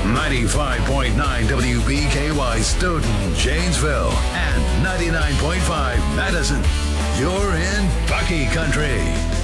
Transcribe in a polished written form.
95.9 WBKY Stoughton, Janesville, and 99.5 Madison. You're in Bucky Country.